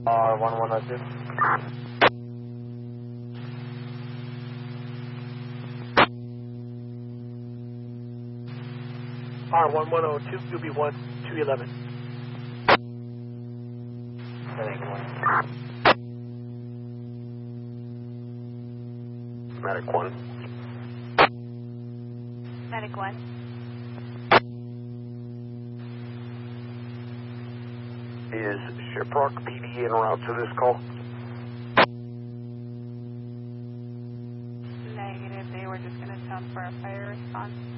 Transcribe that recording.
R1102. R1102, you'll be 1211. Medic 1. Medic 1. Is Shiprock PD en route to this call? Negative, they were just going to tone for a fire response.